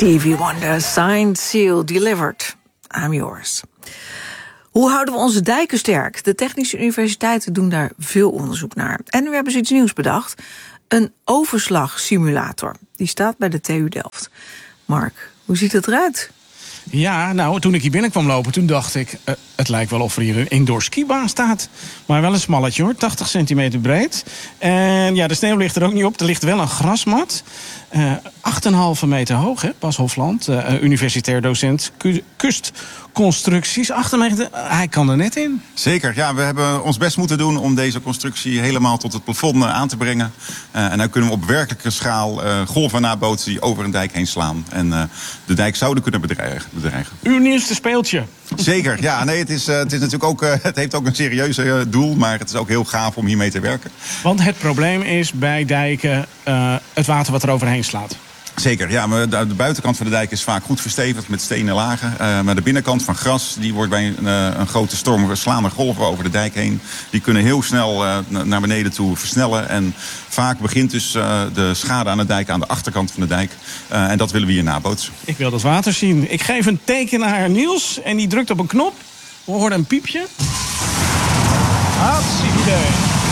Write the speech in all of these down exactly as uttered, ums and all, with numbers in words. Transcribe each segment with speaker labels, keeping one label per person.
Speaker 1: Stevie Wonder, signed, sealed, delivered. I'm yours. Hoe houden we onze dijken sterk? De technische universiteiten doen daar veel onderzoek naar. En nu hebben ze iets nieuws bedacht. Een overslagsimulator. Die staat bij de T U Delft. Mark, hoe ziet het eruit?
Speaker 2: Ja, nou, toen ik hier binnen kwam lopen, toen dacht ik... Uh, het lijkt wel of er hier een indoor skibaan staat. Maar wel een smalletje, hoor. tachtig centimeter breed. En ja, de sneeuw ligt er ook niet op. Er ligt wel een grasmat. Uh, acht komma vijf meter hoog, hè, Bas Hofland. Uh, universitair docent ku- kustconstructies. acht meter, uh, hij kan er net in.
Speaker 3: Zeker, ja. We hebben ons best moeten doen om deze constructie helemaal tot het plafond uh, aan te brengen. Uh, en dan kunnen we op werkelijke schaal uh, golven nabootsen die over een dijk heen slaan. En uh, de dijk zouden kunnen bedreigen. bedreigen.
Speaker 2: Uw nieuwste speeltje.
Speaker 3: Zeker, ja. Nee, het, is, uh, het is natuurlijk ook, uh, het heeft ook een serieus uh, doel, maar het is ook heel gaaf om hiermee te werken.
Speaker 2: Want het probleem is bij dijken uh, het water wat er overheen slaat.
Speaker 3: Zeker, ja. Maar de buitenkant van de dijk is vaak goed verstevigd met stenen lagen. Uh, maar de binnenkant van gras, die wordt bij een, uh, een grote storm slaande golven over de dijk heen. Die kunnen heel snel uh, naar beneden toe versnellen. En vaak begint dus uh, de schade aan de dijk aan de achterkant van de dijk. Uh, en dat willen we hier nabootsen.
Speaker 2: Ik wil dat water zien. Ik geef een teken naar Niels en die drukt op een knop. We horen een piepje. Hartstikke idee.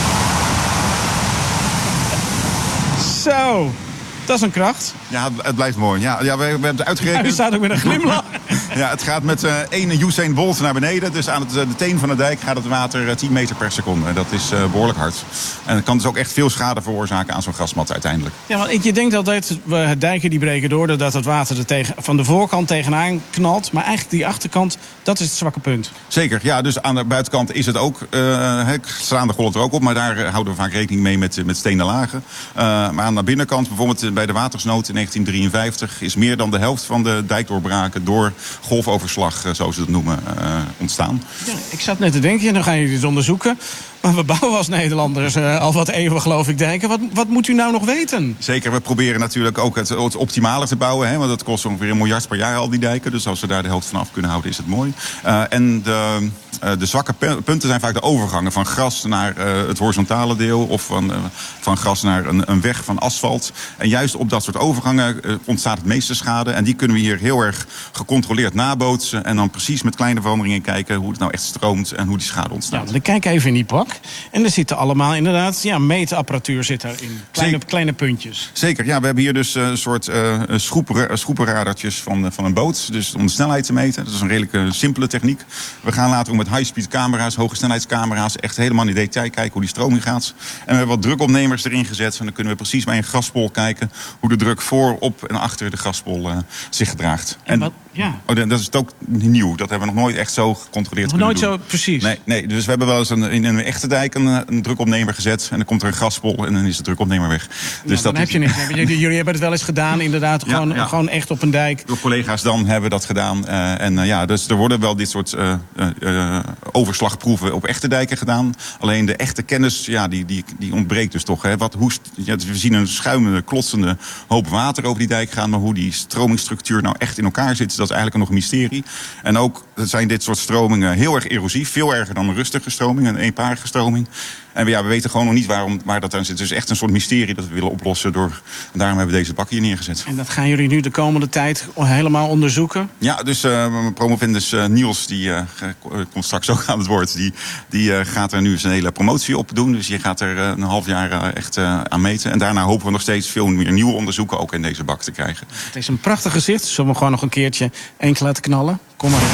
Speaker 2: Zo. Dat is een kracht.
Speaker 3: Ja, het blijft mooi. Ja, ja we, we hebben het uitgerekend.
Speaker 2: Hij staat ook met een glimlach.
Speaker 3: Ja, het gaat met uh, één Usain Bolt naar beneden. Dus aan het, de teen van de dijk gaat het water uh, tien meter per seconde. Dat is uh, behoorlijk hard. En het kan dus ook echt veel schade veroorzaken aan zo'n grasmat uiteindelijk.
Speaker 2: Ja, want je denkt altijd, uh, dijken die breken door... doordat het water er tegen, van de voorkant tegenaan knalt. Maar eigenlijk die achterkant, dat is het zwakke punt.
Speaker 3: Zeker, ja. Dus aan de buitenkant is het ook... Uh, slaan de golven er ook op, maar daar uh, houden we vaak rekening mee met, met stenen lagen. Uh, maar aan de binnenkant, bijvoorbeeld bij de watersnood in negentien drieënvijftig... is meer dan de helft van de dijkdoorbraken door golfoverslag, zoals ze dat noemen, uh, ontstaan.
Speaker 2: Ja, ik zat net te denken, dan ga je dit onderzoeken. Maar we bouwen als Nederlanders uh, al wat eeuwen, geloof ik, dijken. Wat, wat moet u nou nog weten?
Speaker 3: Zeker, we proberen natuurlijk ook het, het optimale te bouwen. Hè, want dat kost ongeveer een miljard per jaar al die dijken. Dus als we daar de helft van af kunnen houden, is het mooi. Uh, en de, uh, de zwakke punten zijn vaak de overgangen van gras naar uh, het horizontale deel. Of van, uh, van gras naar een, een weg van asfalt. En juist op dat soort overgangen uh, ontstaat het meeste schade. En die kunnen we hier heel erg gecontroleerd nabootsen. En dan precies met kleine veranderingen kijken hoe het nou echt stroomt en hoe die schade ontstaat.
Speaker 2: Ja, dan kijk even in die pak. En er zitten allemaal inderdaad, ja, meetapparatuur zit erin. Kleine, kleine puntjes.
Speaker 3: Zeker, ja, we hebben hier dus een soort uh, schroeper, schroepenradertjes van, van een boot. Dus om de snelheid te meten. Dat is een redelijk simpele techniek. We gaan later ook met high-speed camera's, hoge snelheidscamera's, echt helemaal in detail kijken hoe die stroming gaat. En we hebben wat drukopnemers erin gezet. En dan kunnen we precies bij een graspol kijken hoe de druk voor, op en achter de graspol uh, zich gedraagt.
Speaker 2: En, en wat, ja.
Speaker 3: Oh, dat is het ook nieuw. Dat hebben we nog nooit echt zo gecontroleerd.
Speaker 2: Nog nooit
Speaker 3: doen.
Speaker 2: zo precies?
Speaker 3: Nee, nee, dus we hebben wel eens een, in een echte dijk een, een drukopnemer gezet. En dan komt er een graspol en dan is de drukopnemer weg. Dus
Speaker 2: ja, dan
Speaker 3: dat
Speaker 2: heb je niks. Jullie hebben het wel eens gedaan, inderdaad.
Speaker 3: Ja,
Speaker 2: gewoon,
Speaker 3: ja.
Speaker 2: gewoon echt op een dijk.
Speaker 3: Door collega's dan hebben we dat gedaan. Uh, en uh, ja, dus er worden wel dit soort uh, uh, overslagproeven op echte dijken gedaan. Alleen de echte kennis, ja, die, die, die ontbreekt dus toch. Hè. Wat, hoe, ja, we zien een schuimende, klotsende hoop water over die dijk gaan. Maar hoe die stromingsstructuur nou echt in elkaar zit, dat is eigenlijk nog een mysterie. En ook zijn dit soort stromingen heel erg erosief. Veel erger dan een rustige stroming, een eenparige stroming. En ja, we weten gewoon nog niet waarom, waar dat aan zit. Het is echt een soort mysterie dat we willen oplossen. Door, en daarom hebben we deze bak hier neergezet.
Speaker 2: En dat gaan jullie nu de komende tijd helemaal onderzoeken?
Speaker 3: Ja, dus uh, mijn promovendus uh, Niels, die uh, komt straks ook aan het woord. Die, die uh, gaat er nu zijn hele promotie op doen. Dus je gaat er uh, een half jaar uh, echt uh, aan meten. En daarna hopen we nog steeds veel meer nieuwe onderzoeken ook in deze bak te krijgen.
Speaker 2: Het is een prachtig gezicht. Zullen we gewoon nog een keertje eentje laten knallen? Kom maar in.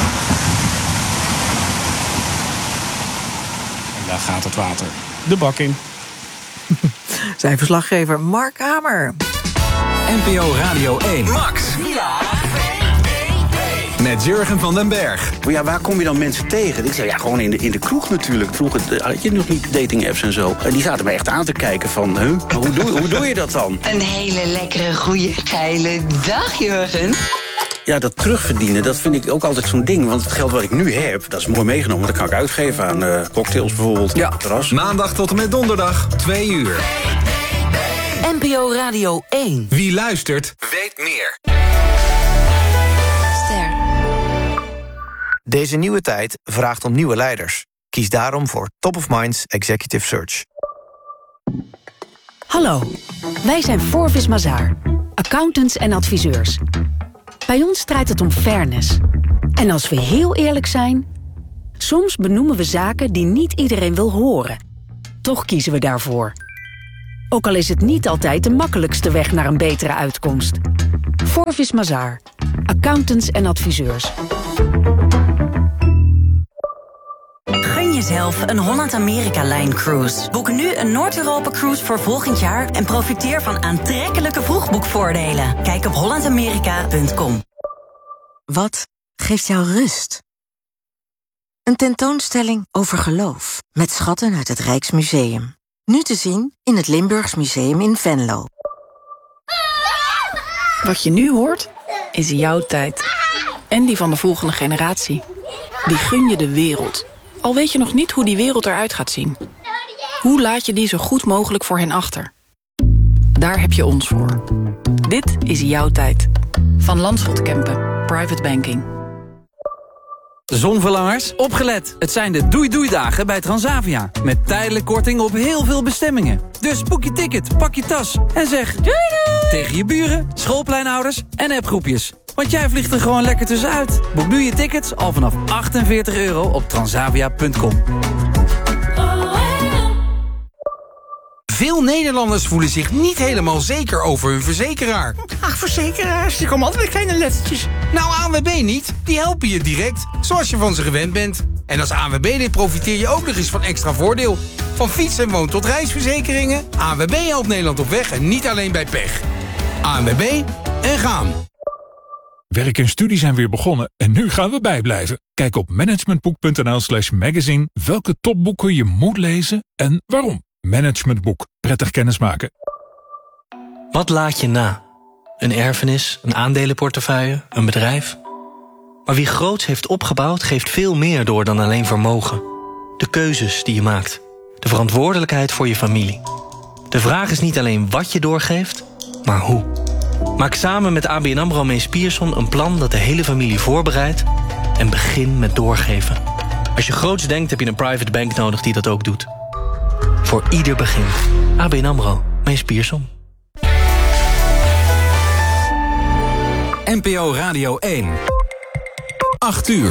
Speaker 2: En daar gaat het water. De bak in.
Speaker 1: Zijn verslaggever Mark Hamer.
Speaker 4: N P O Radio één. Max.
Speaker 5: Ja.
Speaker 4: Met Jurgen van den Berg.
Speaker 5: Ja, waar kom je dan mensen tegen? Ik zei, ja, gewoon in de, in de kroeg natuurlijk. Vroeger had je nog niet dating apps en zo. En die zaten me echt aan te kijken van, huh? Hoe doe, hoe doe je dat dan?
Speaker 6: Een hele lekkere, goede, geile dag, Jurgen.
Speaker 5: Ja, dat terugverdienen, dat vind ik ook altijd zo'n ding. Want het geld wat ik nu heb, dat is mooi meegenomen. Dat kan ik uitgeven aan uh, cocktails bijvoorbeeld.
Speaker 4: Ja,
Speaker 5: terras.
Speaker 4: Maandag tot en met donderdag, twee uur.
Speaker 6: N P O Radio één.
Speaker 4: Wie luistert, weet meer.
Speaker 6: Ster.
Speaker 7: Deze nieuwe tijd vraagt om nieuwe leiders. Kies daarom voor Top of Minds Executive Search.
Speaker 8: Hallo, wij zijn Forvis Mazars, accountants en adviseurs. Bij ons draait het om fairness. En als we heel eerlijk zijn, soms benoemen we zaken die niet iedereen wil horen. Toch kiezen we daarvoor. Ook al is het niet altijd de makkelijkste weg naar een betere uitkomst. Forvis Mazars, accountants en adviseurs.
Speaker 9: Gun jezelf een Holland-Amerika-Line-cruise. Boek nu een Noord-Europa-cruise voor volgend jaar en profiteer van aantrekkelijke vroegboekvoordelen. Kijk op holland amerika punt com.
Speaker 10: Wat geeft jou rust? Een tentoonstelling over geloof met schatten uit het Rijksmuseum. Nu te zien in het Limburgs Museum in Venlo.
Speaker 11: Wat je nu hoort, is jouw tijd. En die van de volgende generatie. Die gun je de wereld. Al weet je nog niet hoe die wereld eruit gaat zien. Hoe laat je die zo goed mogelijk voor hen achter? Daar heb je ons voor. Dit is jouw tijd. Van Landschot Kempen. Private Banking.
Speaker 12: Zonverlangers, opgelet. Het zijn de doei-doei-dagen bij Transavia. Met tijdelijk korting op heel veel bestemmingen. Dus boek je ticket, pak je tas en zeg doei doei tegen je buren, schoolpleinouders en appgroepjes. Want jij vliegt er gewoon lekker tussenuit. Boek nu je tickets al vanaf achtenveertig euro op transavia punt com.
Speaker 13: Veel Nederlanders voelen zich niet helemaal zeker over hun verzekeraar.
Speaker 14: Ach, verzekeraars, die komen altijd met kleine lettertjes.
Speaker 13: Nou, A N W B niet. Die helpen je direct, zoals je van ze gewend bent. En als A N W B-lid profiteer je ook nog eens van extra voordeel. Van fiets- en woon- tot reisverzekeringen. A N W B helpt Nederland op weg en niet alleen bij pech. A N W B en gaan.
Speaker 15: Werk en studie zijn weer begonnen en nu gaan we bijblijven. Kijk op managementboek.nl slash magazine welke topboeken je moet lezen en waarom. Managementboek. Prettig kennismaken.
Speaker 16: Wat laat je na? Een erfenis, een aandelenportefeuille, een bedrijf? Maar wie groots heeft opgebouwd, geeft veel meer door dan alleen vermogen. De keuzes die je maakt. De verantwoordelijkheid voor je familie. De vraag is niet alleen wat je doorgeeft, maar hoe. Maak samen met A B N AMRO Mees Pierson een plan dat de hele familie voorbereidt en begin met doorgeven. Als je groots denkt, heb je een private bank nodig die dat ook doet. Voor ieder begin. A B N AMRO Mees Pierson.
Speaker 4: N P O Radio één. acht uur.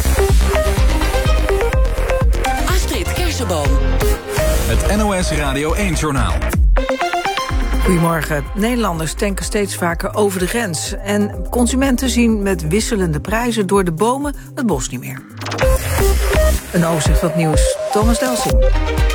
Speaker 8: Astrid Kersenboom.
Speaker 4: Het N O S Radio één-journaal.
Speaker 1: Goedemorgen. Nederlanders tanken steeds vaker over de grens. En consumenten zien met wisselende prijzen door de bomen het bos niet meer. Een overzicht van het nieuws. Thomas Delsing.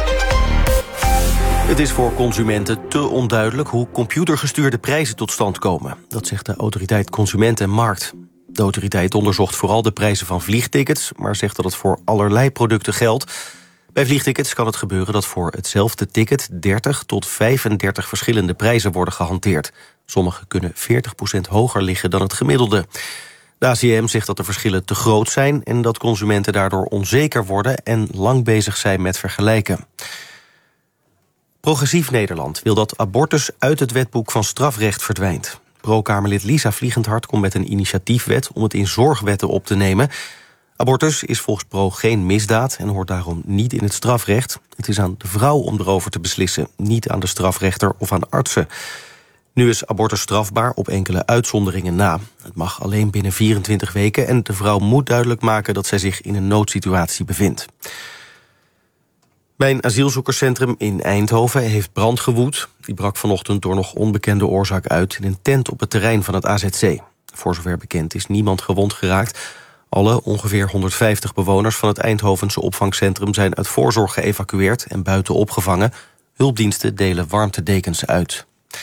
Speaker 17: Het is voor consumenten te onduidelijk hoe computergestuurde prijzen tot stand komen. Dat zegt de autoriteit Consument en Markt. De autoriteit onderzocht vooral de prijzen van vliegtickets, maar zegt dat het voor allerlei producten geldt. Bij vliegtickets kan het gebeuren dat voor hetzelfde ticket dertig tot vijfendertig verschillende prijzen worden gehanteerd. Sommige kunnen veertig procent hoger liggen dan het gemiddelde. De A C M zegt dat de verschillen te groot zijn en dat consumenten daardoor onzeker worden en lang bezig zijn met vergelijken. Progressief Nederland wil dat abortus uit het wetboek van strafrecht verdwijnt. Pro-Kamerlid Lisa Vliegendhart komt met een initiatiefwet om het in zorgwetten op te nemen. Abortus is volgens Pro geen misdaad en hoort daarom niet in het strafrecht. Het is aan de vrouw om erover te beslissen, niet aan de strafrechter of aan artsen. Nu is abortus strafbaar op enkele uitzonderingen na. Het mag alleen binnen vierentwintig weken en de vrouw moet duidelijk maken dat zij zich in een noodsituatie bevindt. Bij een asielzoekerscentrum in Eindhoven heeft brand gewoed. Die brak vanochtend door nog onbekende oorzaak uit in een tent op het terrein van het A Z C. Voor zover bekend is niemand gewond geraakt. Alle ongeveer honderdvijftig bewoners van het Eindhovense opvangcentrum zijn uit voorzorg geëvacueerd en buiten opgevangen. Hulpdiensten delen warmtedekens uit.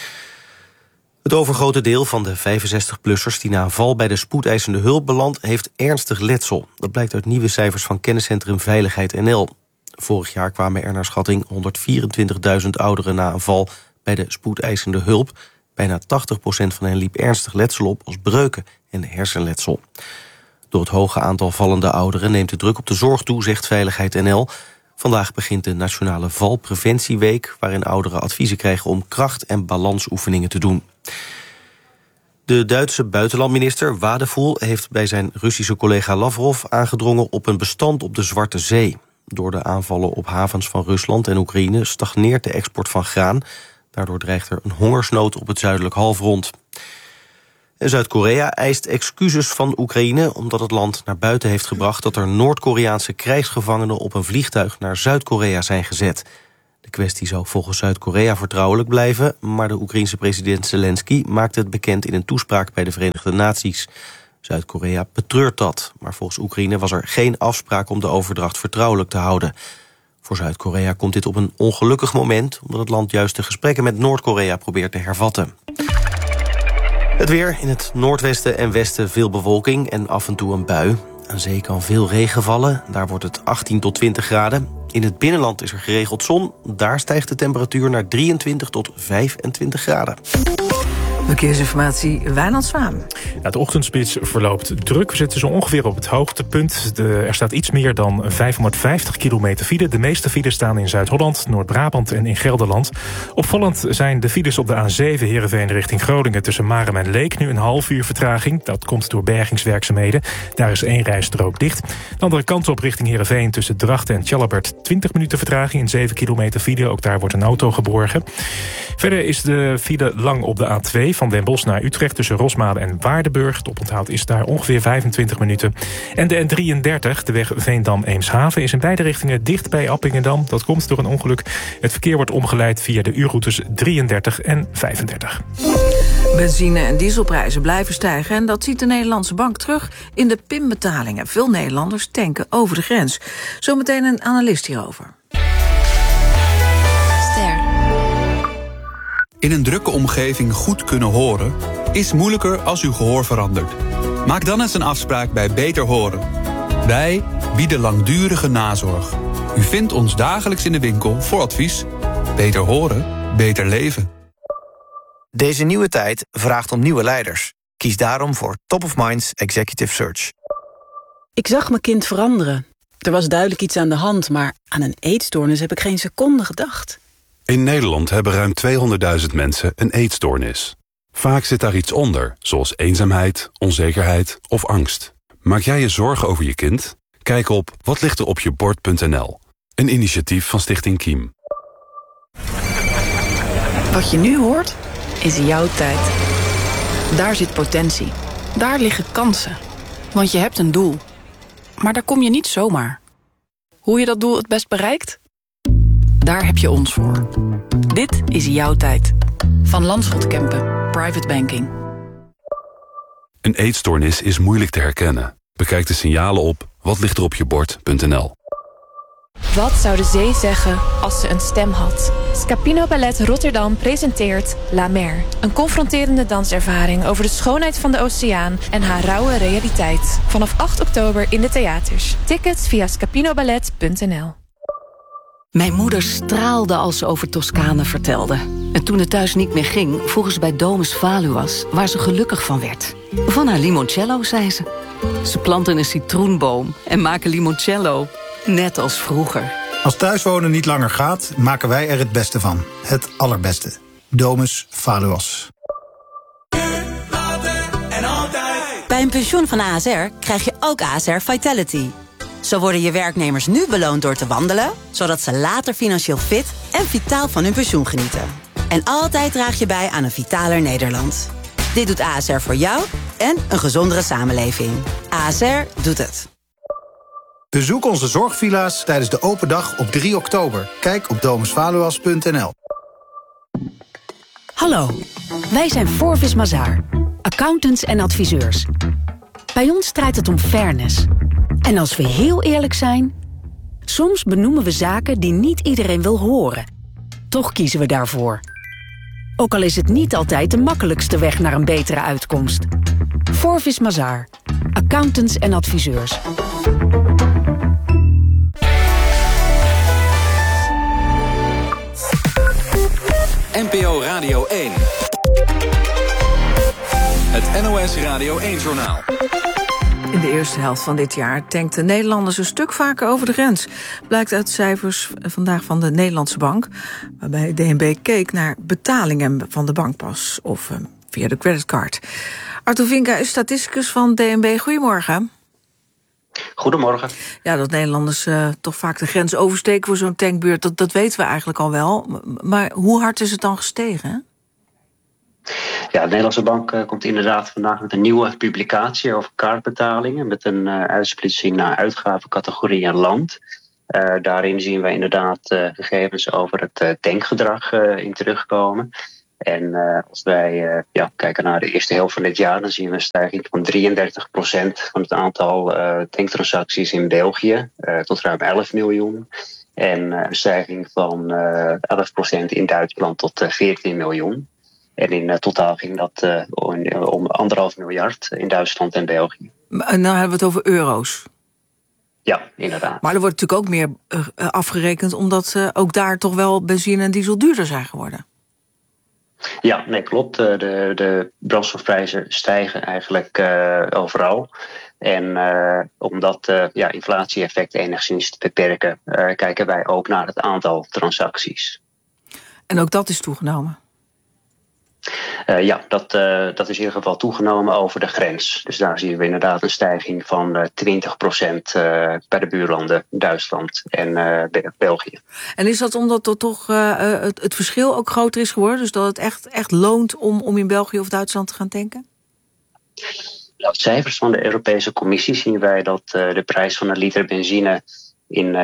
Speaker 17: Het overgrote deel van de vijfenzestig-plussers die na een val bij de spoedeisende hulp belandt, heeft ernstig letsel. Dat blijkt uit nieuwe cijfers van kenniscentrum Veiligheid N L. Vorig jaar kwamen er naar schatting honderdvierentwintigduizend ouderen na een val bij de spoedeisende hulp. Bijna tachtig procent van hen liep ernstig letsel op als breuken en hersenletsel. Door het hoge aantal vallende ouderen neemt de druk op de zorg toe, zegt Veiligheid N L. Vandaag begint de Nationale Valpreventieweek, waarin ouderen adviezen krijgen om kracht- en balansoefeningen te doen. De Duitse buitenlandminister Wadephul heeft bij zijn Russische collega Lavrov aangedrongen op een bestand op de Zwarte Zee. Door de aanvallen op havens van Rusland en Oekraïne stagneert de export van graan. Daardoor dreigt er een hongersnood op het zuidelijk halfrond. En Zuid-Korea eist excuses van Oekraïne omdat het land naar buiten heeft gebracht dat er Noord-Koreaanse krijgsgevangenen op een vliegtuig naar Zuid-Korea zijn gezet. De kwestie zou volgens Zuid-Korea vertrouwelijk blijven, maar de Oekraïense president Zelensky maakte het bekend in een toespraak bij de Verenigde Naties. Zuid-Korea betreurt dat, maar volgens Oekraïne was er geen afspraak om de overdracht vertrouwelijk te houden. Voor Zuid-Korea komt dit op een ongelukkig moment, omdat het land juist de gesprekken met Noord-Korea probeert te hervatten. Het weer, in het noordwesten en westen veel bewolking en af en toe een bui. Aan zee kan veel regen vallen, daar wordt het achttien tot twintig graden. In het binnenland is er geregeld zon, daar stijgt de temperatuur naar drieëntwintig tot vijfentwintig graden.
Speaker 1: Verkeersinformatie, Wijnand Zwaan.
Speaker 18: Ja, de ochtendspits verloopt druk. We zitten zo ongeveer op het hoogtepunt. De, er staat iets meer dan vijfhonderdvijftig kilometer file. De meeste files staan in Zuid-Holland, Noord-Brabant en in Gelderland. Opvallend zijn de files op de A zeven Heerenveen richting Groningen tussen Marem en Leek. Nu een half uur vertraging. Dat komt door bergingswerkzaamheden. Daar is één rijstrook dicht. De andere kant op richting Heerenveen tussen Drachten en Tjallabert twintig minuten vertraging in zeven kilometer file. Ook daar wordt een auto geborgen. Verder is de file lang op de A twee van Den Bosch naar Utrecht tussen Rosmalen en Waardenburg. Het oponthoud is daar ongeveer vijfentwintig minuten. En de N drieëndertig, de weg Veendam-Eemshaven, is in beide richtingen dicht bij Appingedam. Dat komt door een ongeluk. Het verkeer wordt omgeleid via de uurroutes drieëndertig en vijfendertig.
Speaker 1: Benzine- en dieselprijzen blijven stijgen en dat ziet de Nederlandse bank terug in de pinbetalingen. Veel Nederlanders tanken over de grens. Zometeen een analist hierover.
Speaker 19: In een drukke omgeving goed kunnen horen is moeilijker als uw gehoor verandert. Maak dan eens een afspraak bij Beter Horen. Wij bieden langdurige nazorg. U vindt ons dagelijks in de winkel voor advies. Beter horen, beter leven.
Speaker 7: Deze nieuwe tijd vraagt om nieuwe leiders. Kies daarom voor Top of Minds Executive Search.
Speaker 11: Ik zag mijn kind veranderen. Er was duidelijk iets aan de hand, maar aan een eetstoornis heb ik geen seconde gedacht.
Speaker 20: In Nederland hebben ruim tweehonderdduizend mensen een eetstoornis. Vaak zit daar iets onder, zoals eenzaamheid, onzekerheid of angst. Maak jij je zorgen over je kind? Kijk op watlichteropjebord punt n l, een initiatief van Stichting Kiem.
Speaker 11: Wat je nu hoort, is jouw tijd. Daar zit potentie. Daar liggen kansen. Want je hebt een doel. Maar daar kom je niet zomaar. Hoe je dat doel het best bereikt? Daar heb je ons voor. Dit is jouw tijd. Van Landschot Kempen, Private Banking.
Speaker 20: Een eetstoornis is moeilijk te herkennen. Bekijk de signalen op watlichteropjebord punt n l.
Speaker 21: Wat zou de zee zeggen als ze een stem had? Scapino Ballet Rotterdam presenteert La Mer. Een confronterende danservaring over de schoonheid van de oceaan en haar rauwe realiteit. Vanaf acht oktober in de theaters. Tickets via scapinoballet punt n l.
Speaker 8: Mijn moeder straalde als ze over Toscane vertelde. En toen het thuis niet meer ging, vroegen ze bij Domus Valuas, waar ze gelukkig van werd. Van haar limoncello, zei ze. Ze planten een citroenboom en maken limoncello, net als vroeger.
Speaker 22: Als thuiswonen niet langer gaat, maken wij er het beste van. Het allerbeste. Domus Valuas.
Speaker 23: Bij een pensioen van A S R krijg je ook A S R Vitality. Zo worden je werknemers nu beloond door te wandelen, zodat ze later financieel fit en vitaal van hun pensioen genieten. En altijd draag je bij aan een vitaler Nederland. Dit doet A S R voor jou en een gezondere samenleving. A S R doet het.
Speaker 22: Bezoek onze zorgvilla's tijdens de open dag op drie oktober. Kijk op domus valuas punt n l.
Speaker 8: Hallo, wij zijn Forvis Mazars, accountants en adviseurs. Bij ons draait het om fairness. En als we heel eerlijk zijn, soms benoemen we zaken die niet iedereen wil horen. Toch kiezen we daarvoor. Ook al is het niet altijd de makkelijkste weg naar een betere uitkomst. Forvis Mazars, accountants en adviseurs.
Speaker 4: N P O Radio één. Het N O S Radio één-journaal.
Speaker 1: In de eerste helft van dit jaar tankten Nederlanders een stuk vaker over de grens. Blijkt uit cijfers vandaag van de Nederlandse Bank, waarbij D N B keek naar betalingen van de bankpas of uh, via de creditcard. Arthur Vinka is statisticus van D N B. Goedemorgen.
Speaker 5: Goedemorgen.
Speaker 1: Ja, dat Nederlanders uh, toch vaak de grens oversteken voor zo'n tankbeurt, dat, dat weten we eigenlijk al wel. Maar hoe hard is het dan gestegen?
Speaker 2: Ja, de Nederlandse Bank uh, komt inderdaad vandaag met een nieuwe publicatie over kaartbetalingen. Met een uh, uitsplitsing naar uitgavencategorie en land. Uh, daarin zien we inderdaad uh, gegevens over het uh, denkgedrag uh, in terugkomen. En uh, als wij uh, ja, kijken naar de eerste helft van dit jaar, dan zien we een stijging van drieëndertig procent van het aantal uh, denktransacties in België uh, tot ruim elf miljoen. En uh, een stijging van uh, elf procent in Duitsland tot uh, veertien miljoen. En in uh, totaal ging dat uh, om, om anderhalf miljard in Duitsland en België.
Speaker 1: En dan hebben we het over euro's.
Speaker 2: Ja, inderdaad.
Speaker 1: Maar er wordt natuurlijk ook meer uh, afgerekend, omdat uh, ook daar toch wel benzine en diesel duurder zijn geworden.
Speaker 2: Ja, nee, klopt. De, de brandstofprijzen stijgen eigenlijk uh, overal. En uh, om dat uh, ja, inflatie-effect enigszins te beperken, uh, kijken wij ook naar het aantal transacties.
Speaker 1: En ook dat is toegenomen?
Speaker 2: Uh, ja, dat, uh, dat is in ieder geval toegenomen over de grens. Dus daar zien we inderdaad een stijging van uh, twintig procent uh, bij de buurlanden Duitsland en uh, België.
Speaker 1: En is dat omdat er toch uh, het, het verschil ook groter is geworden? Dus dat het echt, echt loont om, om in België of Duitsland te gaan tanken?
Speaker 2: Uit cijfers van de Europese Commissie zien wij dat uh, de prijs van een liter benzine in